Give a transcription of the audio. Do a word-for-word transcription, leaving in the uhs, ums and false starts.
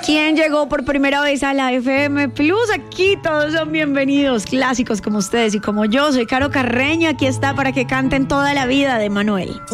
¿Quién llegó por primera vez a la F M Plus? Aquí todos son bienvenidos, clásicos como ustedes y como yo. Soy Caro Carreño, aquí está para que canten toda la vida de Manuel.